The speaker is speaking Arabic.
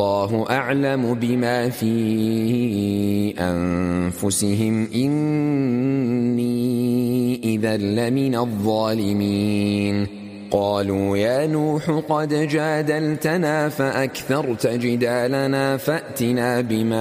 والله أعلم بما في أنفسهم إني إذا لمن الظالمين. قالوا يا نوح قد جادلتنا فأكثرت جدالنا فأتنا بما